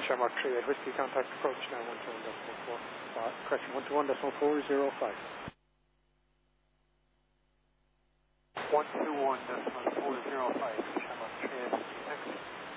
Shamrock Tree at Whiskey, contact approach now 121.4, correction, 121.405. 121.405, Shamrock Tree at Whiskey, thanks.